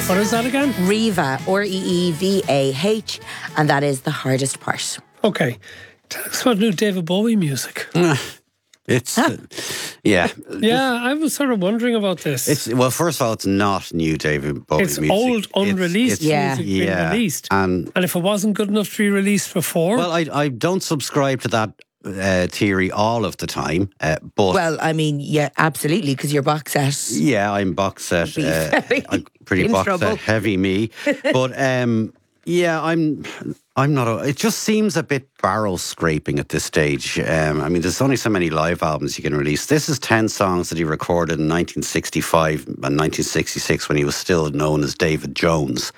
What is that again? Reeva, Reevah, and that is The Hardest Part. Okay. Tell us about new David Bowie music. It's, yeah. Yeah, I was sort of wondering about this. Well, first of all, it's not new David Bowie It's music. old, unreleased music being released. And if it wasn't good enough to be released before... Well, I don't subscribe to that theory all of the time, but... Well, I mean, yeah, absolutely, because you're box set. Yeah, I'm box set. I'm pretty box set heavy me. But, yeah, I'm not... It just seems a bit barrel scraping at this stage. I mean, there's only so many live albums you can release. This is 10 songs that he recorded in 1965 and 1966 when he was still known as David Jones.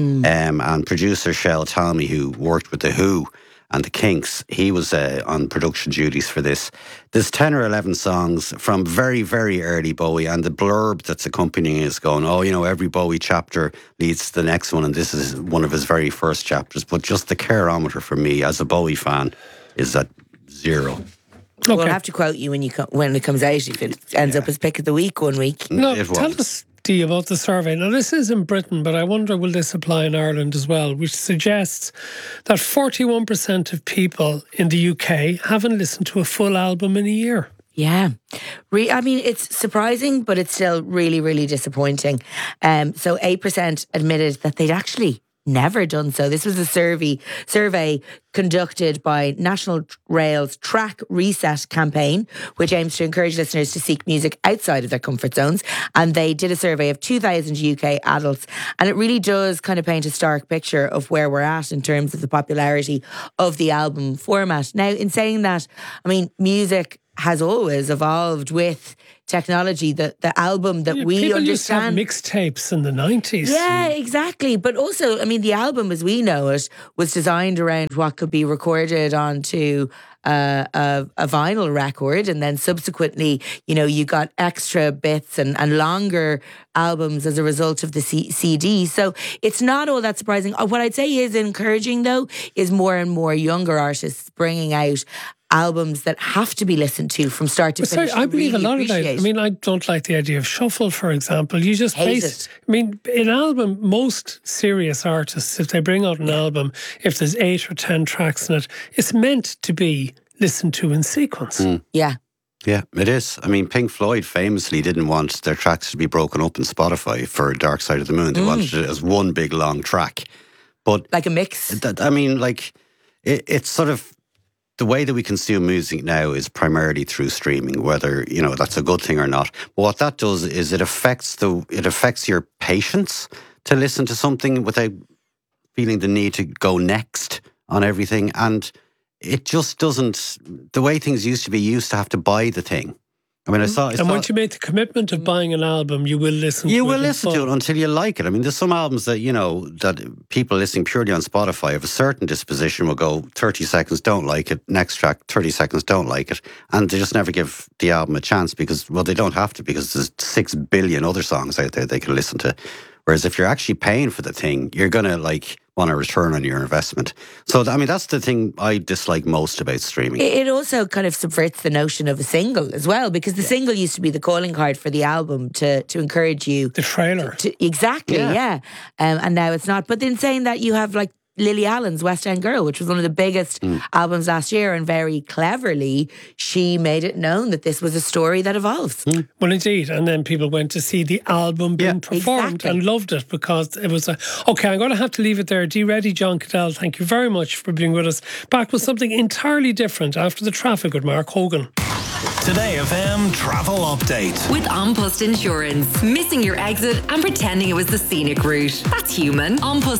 And producer Shel Talmy, who worked with The Who and The Kinks, he was on production duties for this. There's 10 or 11 songs from very, very early Bowie, and the blurb that's accompanying it is going, every Bowie chapter leads to the next one, and this is one of his very first chapters. But just the careometer for me as a Bowie fan is at 0. Okay. We'll have to quote you when it comes out if it ends up as pick of the week one week. No, tell us, Dee, about the survey. Now, this is in Britain, but I wonder will this apply in Ireland as well, which suggests that 41% of people in the UK haven't listened to a full album in a year. Yeah. I mean, it's surprising, but it's still really, really disappointing. So 8% admitted that they'd actually never done so. This was a survey conducted by National Rail's Track Reset campaign, which aims to encourage listeners to seek music outside of their comfort zones. And they did a survey of 2,000 UK adults. And it really does kind of paint a stark picture of where we're at in terms of the popularity of the album format. Now, in saying that, I mean, music has always evolved with technology. The album that we people understand. Used to have mixtapes in the 90s. Yeah, exactly. But also, I mean, the album as we know it was designed around what could be recorded onto a vinyl record, and then subsequently, you got extra bits and longer albums as a result of the CD. So it's not all that surprising. What I'd say is encouraging, though, is more and more younger artists bringing out albums that have to be listened to from start to finish. I believe really a lot of that. I mean, I don't like the idea of shuffle, for example. You just hate it. I mean, an album, most serious artists, if they bring out an album, if there's 8 or 10 tracks in it, it's meant to be listened to in sequence. Yeah. Yeah, it is. I mean, Pink Floyd famously didn't want their tracks to be broken up in Spotify for Dark Side of the Moon. They wanted it as one big long track. But like a mix. I mean, it's sort of the way that we consume music now is primarily through streaming, whether, that's a good thing or not. But what that does is it affects your patience to listen to something without feeling the need to go next on everything. And it just doesn't, the way things used to be, you used to have to buy the thing. I mean, and once you make the commitment of buying an album, you will listen to it. You will listen to it until you like it. I mean, there's some albums that, that people listening purely on Spotify of a certain disposition will go 30 seconds, don't like it. Next track, 30 seconds, don't like it. And they just never give the album a chance because, well, they don't have to because there's 6 billion other songs out there they can listen to. Whereas if you're actually paying for the thing, you're going to want a return on your investment. So, I mean, that's the thing I dislike most about streaming. It also kind of subverts the notion of a single as well, because the single used to be the calling card for the album to encourage you. The trailer. Exactly, yeah. And now it's not. But in saying that, you have Lily Allen's West End Girl, which was one of the biggest albums last year, and very cleverly she made it known that this was a story that evolves. Well, indeed. And then people went to see the album being performed and loved it because it was okay, I'm going to have to leave it there. Dee Reddy, John Cadell, thank you very much for being with us. Back with something entirely different after the traffic with Mark Hogan. Today FM travel update with An Post Insurance. Missing your exit and pretending it was the scenic route. That's human.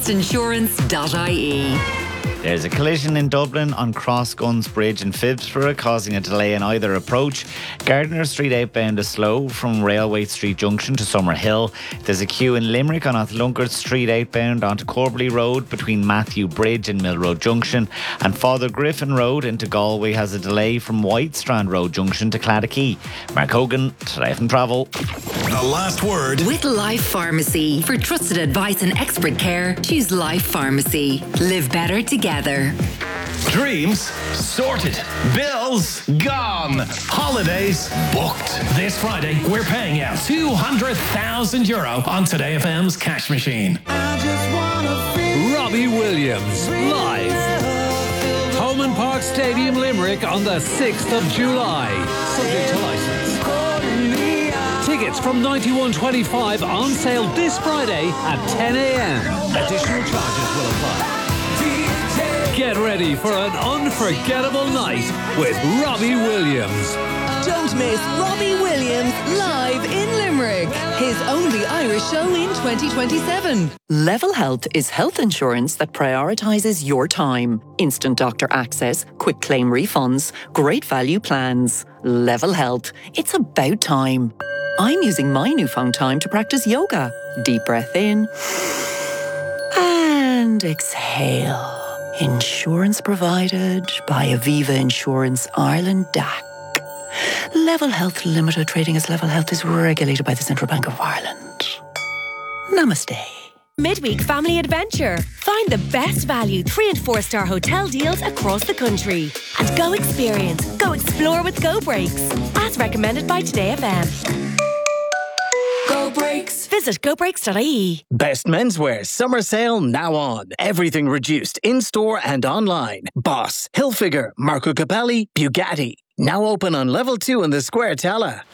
Anpostinsurance.ie. There's a collision in Dublin on Crossguns Bridge in Phibsborough, causing a delay in either approach. Gardiner Street outbound is slow from Railway Street Junction to Summerhill. There's a queue in Limerick on Athlunkard Street outbound onto Corbally Road between Matthew Bridge and Mill Road Junction. And Father Griffin Road into Galway has a delay from Whitestrand Road Junction to Claddagh. Mark Hogan, Today from Travel. The last word with Life Pharmacy. For trusted advice and expert care, choose Life Pharmacy. Live better together. Dreams sorted. Bills gone. Holidays booked. This Friday, we're paying out €200,000 on Today FM's cash machine. Robbie Williams, live. Holman Park Stadium, Limerick on the 6th of July. Subject to licence. Tickets from $91.25 on sale this Friday at 10 a.m. Additional charges will apply. Get ready for an unforgettable night with Robbie Williams. Don't miss Robbie Williams live in Limerick. His only Irish show in 2027. Level Health is health insurance that prioritises your time. Instant doctor access, quick claim refunds, great value plans. Level Health. It's about time. I'm using my newfound time to practice yoga. Deep breath in and exhale. Insurance provided by Aviva Insurance Ireland DAC. Level Health Limited, trading as Level Health, is regulated by the Central Bank of Ireland. Namaste. Midweek Family Adventure. Find the best value 3- and 4-star hotel deals across the country. And go experience, go explore with Go Breaks. As recommended by Today FM. Go Breaks. Visit gobreaks.ie. Best menswear summer sale now on. Everything reduced in-store and online. Boss, Hilfiger, Marco Capelli, Bugatti. Now open on level 2 in the Square Tala.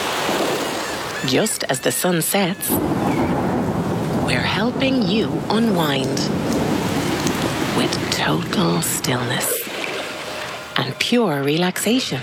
Just as the sun sets, we're helping you unwind with total stillness and pure relaxation.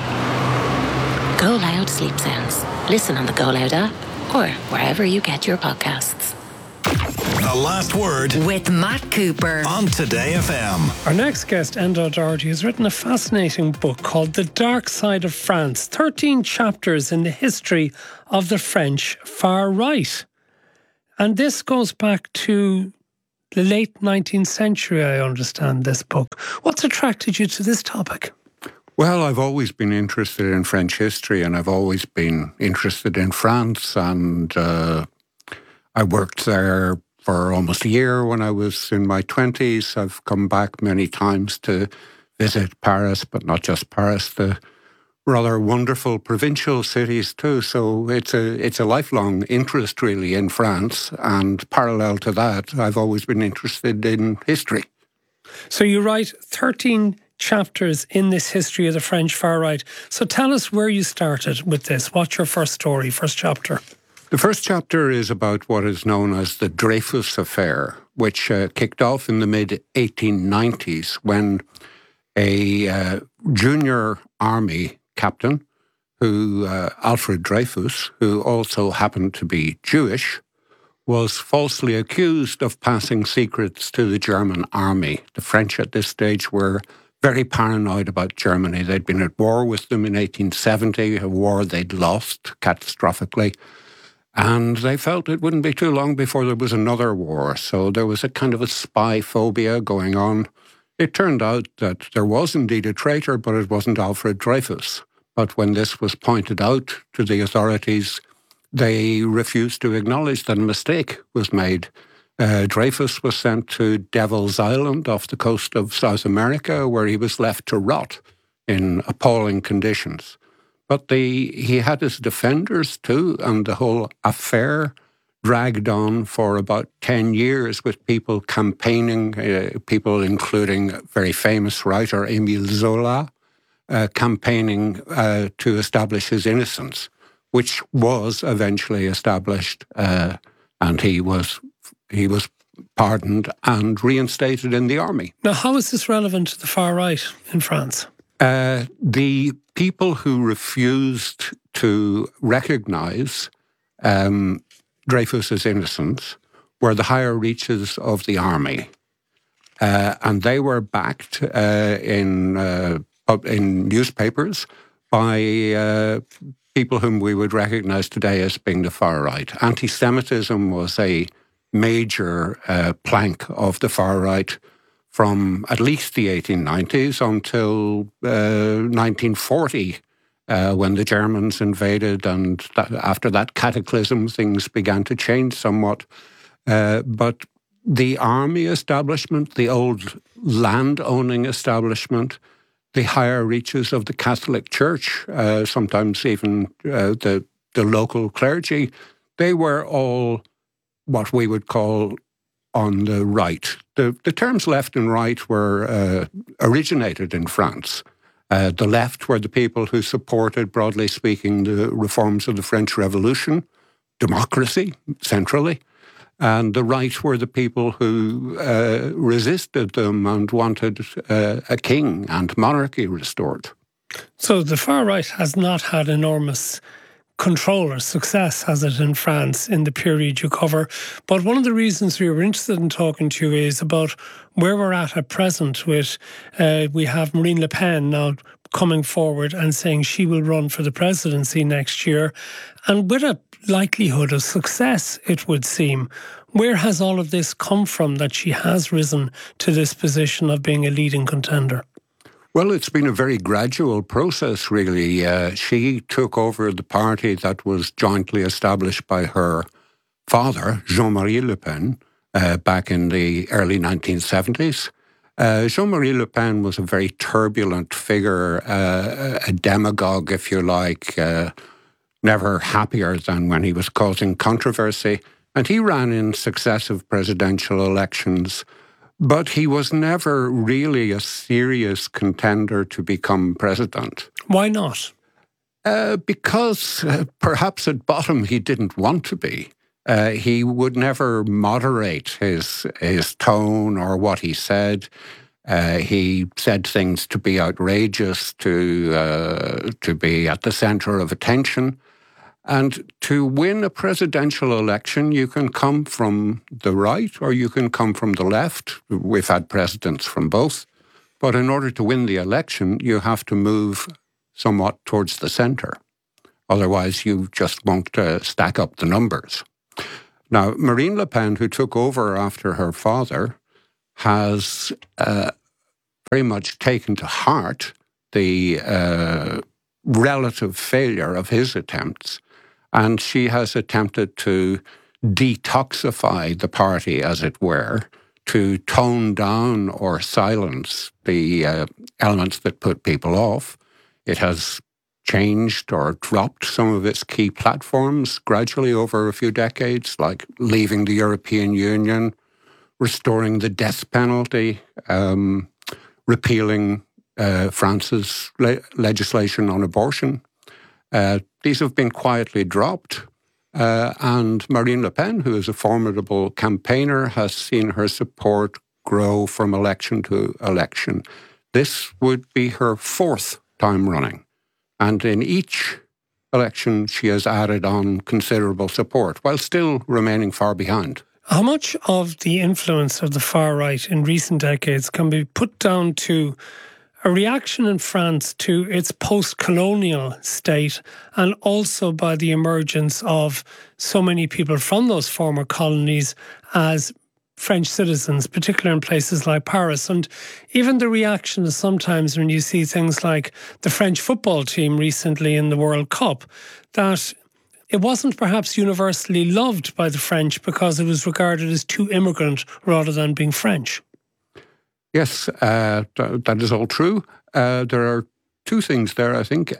Go Loud Sleep Sounds. Listen on the Go Loud app or wherever you get your podcasts. The Last Word with Matt Cooper on Today FM. Our next guest, Enda Doherty, has written a fascinating book called The Dark Side of France, 13 chapters in the history of the French far right. And this goes back to the late 19th century, I understand, this book. What's attracted you to this topic? Well, I've always been interested in French history, and I've always been interested in France, and I worked there for almost a year when I was in my 20s. I've come back many times to visit Paris, but not just Paris, the rather wonderful provincial cities too. So it's a lifelong interest really in France, and parallel to that, I've always been interested in history. So you write 13 chapters in this history of the French far right. So tell us where you started with this. What's your first story, first chapter? The first chapter is about what is known as the Dreyfus Affair, which kicked off in the mid-1890s when a junior army captain, Alfred Dreyfus, who also happened to be Jewish, was falsely accused of passing secrets to the German army. The French at this stage were very paranoid about Germany. They'd been at war with them in 1870, a war they'd lost catastrophically. And they felt it wouldn't be too long before there was another war. So there was a kind of a spy phobia going on. It turned out that there was indeed a traitor, but it wasn't Alfred Dreyfus. But when this was pointed out to the authorities, they refused to acknowledge that a mistake was made. Dreyfus was sent to Devil's Island off the coast of South America, where he was left to rot in appalling conditions. But he had his defenders too, and the whole affair dragged on for about 10 years with people campaigning, people including a very famous writer, Émile Zola, campaigning to establish his innocence, which was eventually established, and he was pardoned and reinstated in the army. Now, how is this relevant to the far right in France? The people who refused to recognise Dreyfus's innocence were the higher reaches of the army, and they were backed in newspapers by people whom we would recognise today as being the far right. Anti-Semitism was a major plank of the far right from at least the 1890s until 1940, when the Germans invaded, and after that cataclysm, things began to change somewhat. But the army establishment, the old land-owning establishment, the higher reaches of the Catholic Church, sometimes even the local clergy, they were all what we would call on the right. The terms left and right were originated in France. The left were the people who supported, broadly speaking, the reforms of the French Revolution, democracy, centrally. And the right were the people who resisted them and wanted a king and monarchy restored. So the far right has not had enormous control or success, has it, in France in the period you cover. But one of the reasons we were interested in talking to you is about where we're at present with, we have Marine Le Pen now coming forward and saying she will run for the presidency next year. And with a likelihood of success, it would seem. Where has all of this come from that she has risen to this position of being a leading contender? Well, it's been a very gradual process, really. She took over the party that was jointly established by her father, Jean-Marie Le Pen, back in the early 1970s. Jean-Marie Le Pen was a very turbulent figure, a demagogue, if you like, never happier than when he was causing controversy. And he ran in successive presidential elections, but he was never really a serious contender to become president. Why not? Because perhaps at bottom he didn't want to be. He would never moderate his tone or what he said. He said things to be outrageous, to be at the centre of attention. And to win a presidential election, you can come from the right or you can come from the left. We've had presidents from both. But in order to win the election, you have to move somewhat towards the centre. Otherwise, you just won't stack up the numbers. Now, Marine Le Pen, who took over after her father, has very much taken to heart the relative failure of his attempts. And she has attempted to detoxify the party, as it were, to tone down or silence the elements that put people off. It has changed or dropped some of its key platforms gradually over a few decades, like leaving the European Union, restoring the death penalty, repealing France's legislation on abortion. These have been quietly dropped, and Marine Le Pen, who is a formidable campaigner, has seen her support grow from election to election. This would be her fourth time running, and in each election she has added on considerable support, while still remaining far behind. How much of the influence of the far right in recent decades can be put down to a reaction in France to its post-colonial state, and also by the emergence of so many people from those former colonies as French citizens, particularly in places like Paris? And even the reaction is sometimes when you see things like the French football team recently in the World Cup, that it wasn't perhaps universally loved by the French because it was regarded as too immigrant rather than being French. Yes, that is all true. There are two things there, I think.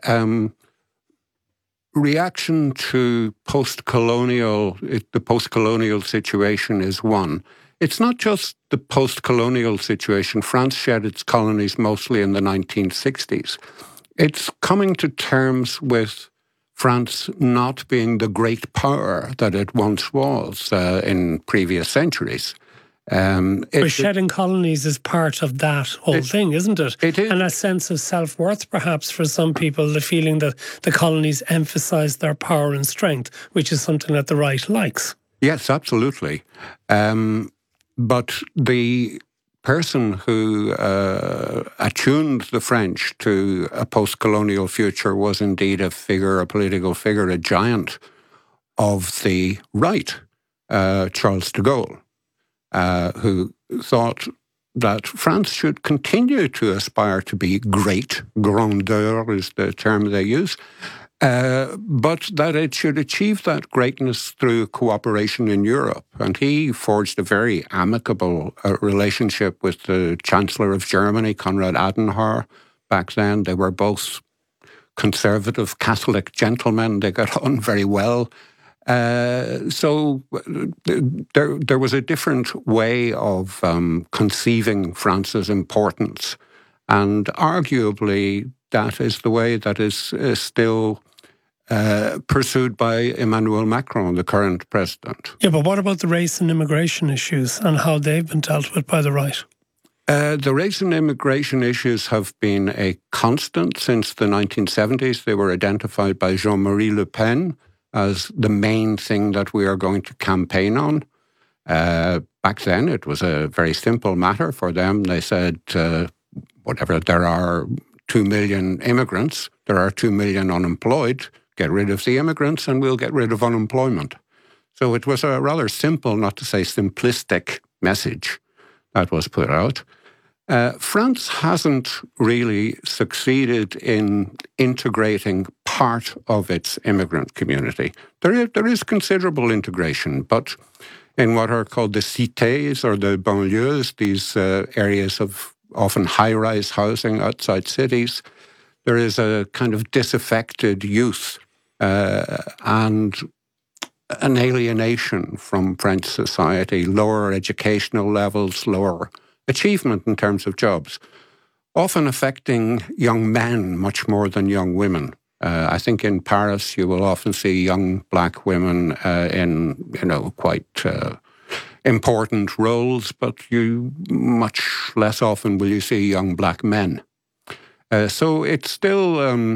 Reaction to the post-colonial situation is one. It's not just the post-colonial situation. France shed its colonies mostly in the 1960s. It's coming to terms with France not being the great power that it once was in previous centuries. But shedding colonies is part of that whole thing, isn't it? It is. And a sense of self-worth, perhaps, for some people, the feeling that the colonies emphasise their power and strength, which is something that the right likes. Yes, absolutely. But the person who attuned the French to a post-colonial future was indeed a political figure, a giant of the right, Charles de Gaulle. Who thought that France should continue to aspire to be great, grandeur is the term they use, but that it should achieve that greatness through cooperation in Europe. And he forged a very amicable relationship with the Chancellor of Germany, Konrad Adenauer. Back then, they were both conservative Catholic gentlemen. They got on very well. So there was a different way of conceiving France's importance. And arguably, that is the way that is still pursued by Emmanuel Macron, the current president. Yeah, but what about the race and immigration issues and how they've been dealt with by the right? The race and immigration issues have been a constant since the 1970s. They were identified by Jean-Marie Le Pen as the main thing that we are going to campaign on. Back then, it was a very simple matter for them. They said, whatever, there are 2 million immigrants, there are 2 million unemployed, get rid of the immigrants and we'll get rid of unemployment. So it was a rather simple, not to say simplistic, message that was put out. France hasn't really succeeded in integrating part of its immigrant community. There is considerable integration, but in what are called the cités or the banlieues, these areas of often high-rise housing outside cities, there is a kind of disaffected youth and an alienation from French society, lower educational levels, lower achievement in terms of jobs, often affecting young men much more than young women. I think in Paris you will often see young black women in quite important roles, but you much less often will you see young black men. So it's still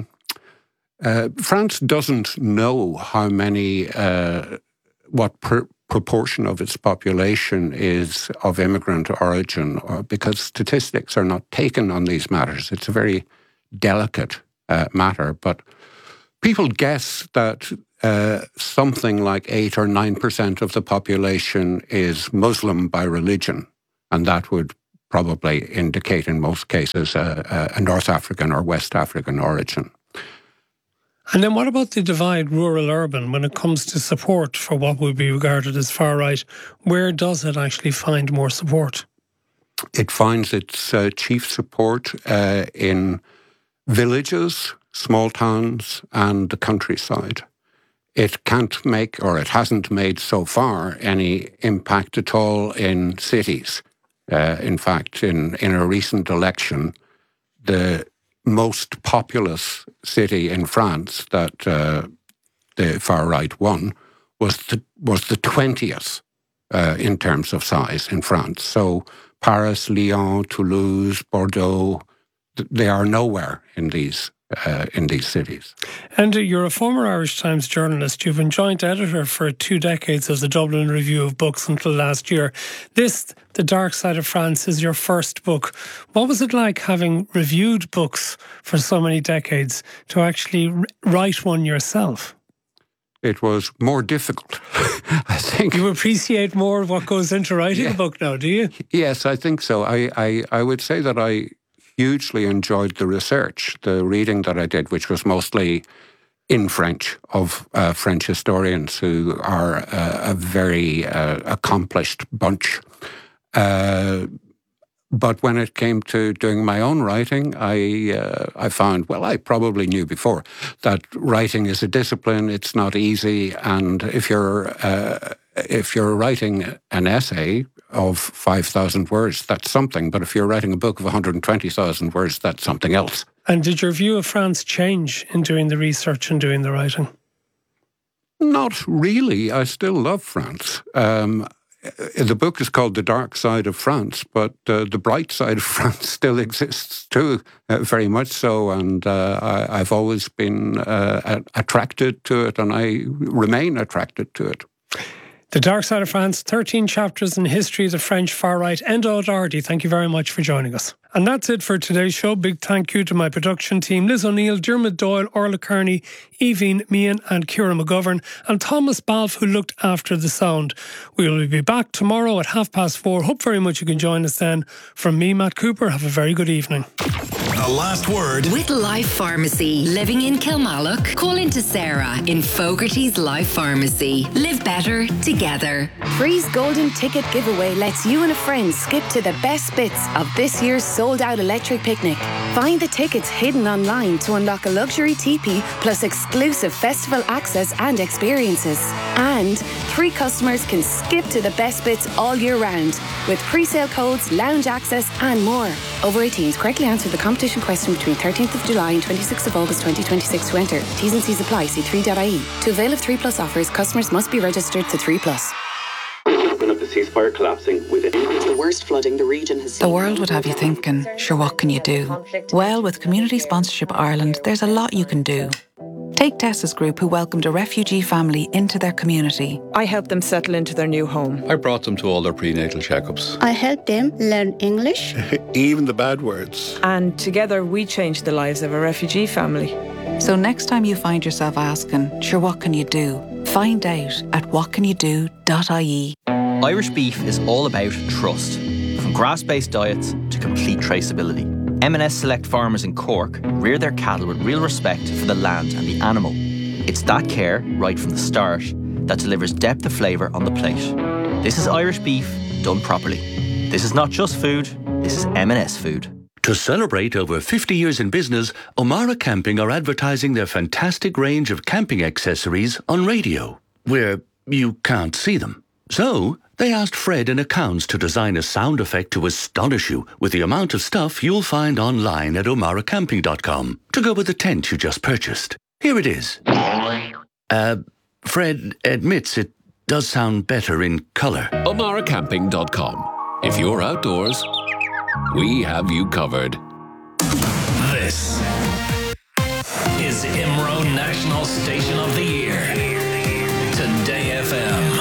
France doesn't know how many what proportion of its population is of immigrant origin, because statistics are not taken on these matters. It's a very delicate matter, but people guess that something like 8 or 9% of the population is Muslim by religion, and that would probably indicate in most cases a North African or West African origin. And then what about the divide rural-urban when it comes to support for what would be regarded as far-right? Where does it actually find more support? It finds its chief support in villages, small towns and the countryside. It can't make, or it hasn't made so far, any impact at all in cities. In fact, in a recent election, the most populous city in France that the far right won was the 20th in terms of size in France. So Paris, Lyon, Toulouse, Bordeaux, they are nowhere in these cities. And you're a former Irish Times journalist. You've been joint editor for 2 decades of the Dublin Review of Books until last year. This, The Dark Side of France, is your first book. What was it like, having reviewed books for so many decades, to actually write one yourself? It was more difficult, I think. You appreciate more what goes into writing a book now, do you? Yes, I think so. I would say that I hugely enjoyed the research, the reading that I did, which was mostly in French, of French historians who are a very accomplished bunch. But when it came to doing my own writing, I found, well, I probably knew before, that writing is a discipline. It's not easy, and if you're writing an essay of 5,000 words, that's something. But if you're writing a book of 120,000 words, that's something else. And did your view of France change in doing the research and doing the writing? Not really. I still love France. The book is called The Dark Side of France, but the bright side of France still exists too, very much so. And I've always been attracted to it, and I remain attracted to it. The Dark Side of France, 13 chapters in history of the French far right. Enda O'Doherty, thank you very much for joining us. And that's it for today's show. Big thank you to my production team, Liz O'Neill, Dermot Doyle, Orla Kearney, Evie Meehan and Ciara McGovern, and Thomas Balfe, who looked after the sound. We will be back tomorrow at 4:30. Hope very much you can join us then. From me, Matt Cooper, have a very good evening. The last word. With Life Pharmacy. Living in Kilmallock? Call into Sarah in Fogarty's Life Pharmacy. Live better together. Free's Golden Ticket Giveaway lets you and a friend skip to the best bits of this year's sold-out electric picnic. Find the tickets hidden online to unlock a luxury teepee plus exclusive festival access and experiences. And 3 customers can skip to the best bits all year round with pre-sale codes, lounge access and more. Over 18s, correctly answer the competition question between 13th of July and 26th of August 2026 to enter. T's and C's apply. See 3.ie. To avail of 3 Plus offers, customers must be registered to 3 Plus. Of the ceasefire collapsing with it. The worst flooding the region has seen. The world would have you thinking, sure, what can you do? Well, with Community Sponsorship Ireland, there's a lot you can do. Take Tessa's group, who welcomed a refugee family into their community. I helped them settle into their new home. I brought them to all their prenatal checkups. I helped them learn English. Even the bad words. And together we changed the lives of a refugee family. So next time you find yourself asking, sure, what can you do? Find out at whatcanyoudo.ie. Irish beef is all about trust. From grass-based diets to complete traceability. M&S Select farmers in Cork rear their cattle with real respect for the land and the animal. It's that care, right from the start, that delivers depth of flavour on the plate. This is Irish beef done properly. This is not just food, this is M&S food. To celebrate over 50 years in business, O'Mara Camping are advertising their fantastic range of camping accessories on radio, where you can't see them. So, they asked Fred in accounts to design a sound effect to astonish you with the amount of stuff you'll find online at omaracamping.com to go with the tent you just purchased. Here it is. Fred admits it does sound better in colour. omaracamping.com. If you're outdoors, we have you covered. This is IMRO National Station of the Year. Today FM.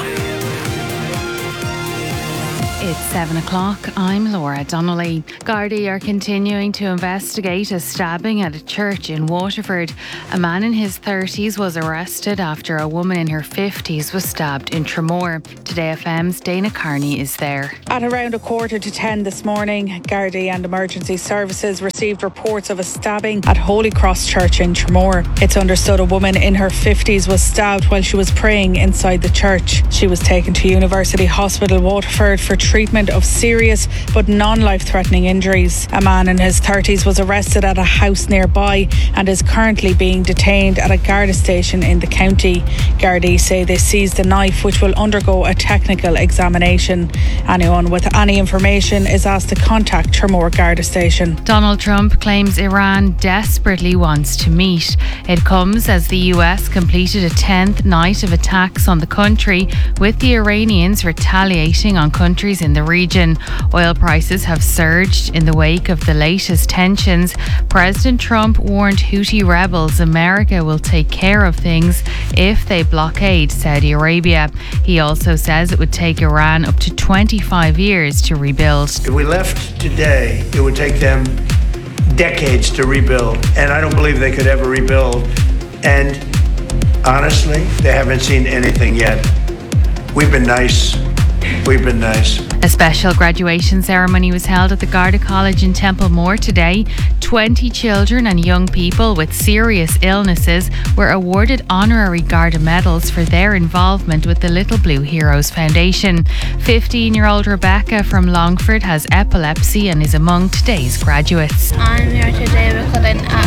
It's 7 o'clock. I'm Laura Donnelly. Gardaí are continuing to investigate a stabbing at a church in Waterford. A man in his 30s was arrested after a woman in her 50s was stabbed in Tramore. Today FM's Dana Carney is there. At around 9:45 this morning, Gardaí and emergency services received reports of a stabbing at Holy Cross Church in Tramore. It's understood a woman in her 50s was stabbed while she was praying inside the church. She was taken to University Hospital Waterford for treatment of serious but non-life-threatening injuries. A man in his 30s was arrested at a house nearby and is currently being detained at a Garda station in the county. Gardaí say they seized a knife which will undergo a technical examination. Anyone with any information is asked to contact Tramore Garda station. Donald Trump claims Iran desperately wants to meet. It comes as the US completed a 10th night of attacks on the country, with the Iranians retaliating on countries in the region. Oil prices have surged in the wake of the latest tensions. President Trump warned Houthi rebels America will take care of things if they blockade Saudi Arabia. He also says it would take Iran up to 25 years to rebuild. If we left today, it would take them decades to rebuild, and I don't believe they could ever rebuild. And honestly, they haven't seen anything yet. We've been nice. We've been nice. A special graduation ceremony was held at the Garda College in Templemore today. 20 children and young people with serious illnesses were awarded honorary Garda medals for their involvement with the Little Blue Heroes Foundation. 15-year-old Rebecca from Longford has epilepsy and is among today's graduates. I'm here today because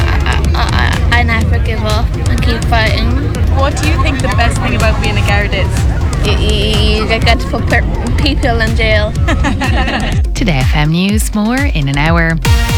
I never give up and keep fighting. What do you think the best thing about being a Garda is? You get to put people in jail. Today FM News, more in an hour.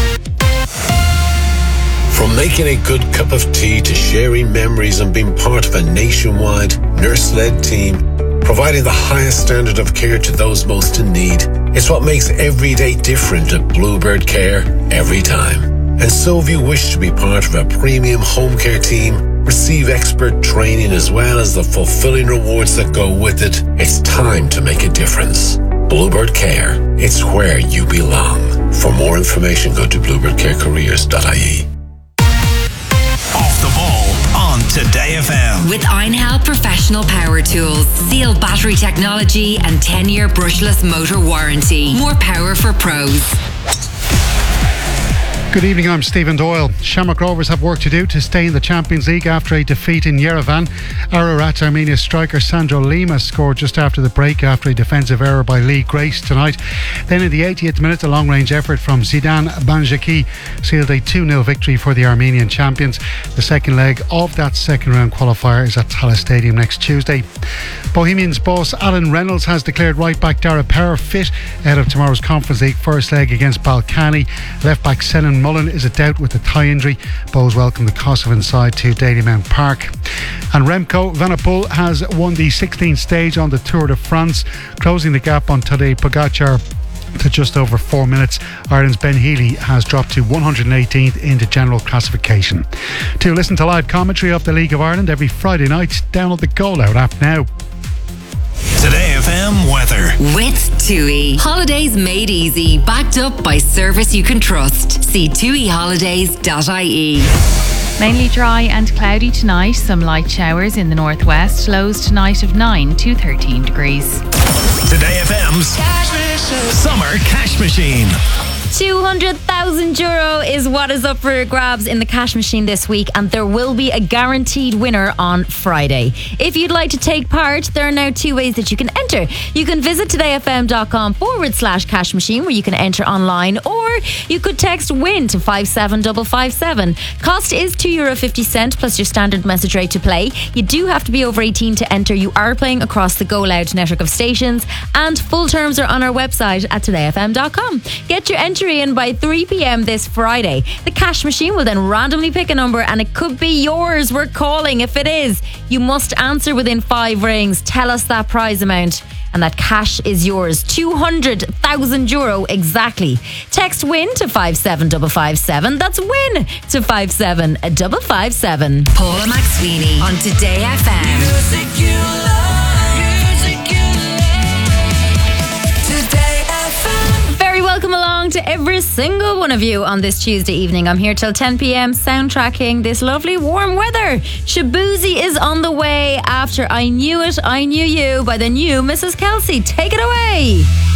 From making a good cup of tea to sharing memories and being part of a nationwide nurse-led team, providing the highest standard of care to those most in need, it's what makes every day different at Bluebird Care every time. And so if you wish to be part of a premium home care team, receive expert training as well as the fulfilling rewards that go with it. It's time to make a difference. Bluebird Care, it's where you belong. For more information, go to bluebirdcarecareers.ie. Off the ball on Today FM. With Einhell Professional Power Tools, Seal battery technology and 10-year brushless motor warranty. More power for pros. Good evening, I'm Stephen Doyle. Shamrock Rovers have work to do to stay in the Champions League after a defeat in Yerevan. Ararat Armenia striker Sandro Lima scored just after the break after a defensive error by Lee Grace tonight. Then in the 80th minute, a long-range effort from Zidane Banjaki sealed a 2-0 victory for the Armenian champions. The second leg of that second round qualifier is at Tallaght Stadium next Tuesday. Bohemians boss Alan Reynolds has declared right-back Dara Power fit ahead of tomorrow's Conference League first leg against Balkany. Left-back Senan Mullen is a doubt with a thigh injury. Bows welcome the Kosovan side to Dalymount Park. And Remco Evenepoel has won the 16th stage on the Tour de France, closing the gap on Tadej Pogacar to just over 4 minutes. Ireland's Ben Healy has dropped to 118th in the general classification. To listen to live commentary of the League of Ireland every Friday night, download the Goal Out app now. Today FM weather. With TUI. Holidays made easy. Backed up by service you can trust. See tuiholidays.ie. Mainly dry and cloudy tonight. Some light showers in the northwest. Lows tonight of 9 to 13 degrees. Today FM's Summer Cash Machine. €200,000 is what is up for grabs in the cash machine this week, and there will be a guaranteed winner on Friday. If you'd like to take part, there are now 2 ways that you can enter. You can visit todayfm.com/cash machine, where you can enter online, or you could text WIN to 57557. Cost is €2.50 plus your standard message rate to play. You do have to be over 18 to enter. You are playing across the Go Loud network of stations, and full terms are on our website at todayfm.com. Get your entry in by 3 p.m. this Friday. The cash machine will then randomly pick a number, and it could be yours. We're calling. If it is, you must answer within 5 rings. Tell us that prize amount, and that cash is yours. €200,000 exactly. Text WIN to 57557. That's WIN to 57557. Paula McSweeney on Today FM. Music you love, music you love. Today FM. Very welcome along to every single one of you on this Tuesday evening. I'm here till 10 p.m. soundtracking this lovely warm weather. Shabuzi is on the way after I Knew It, I Knew You by the new Mrs. Kelsey. Take it away.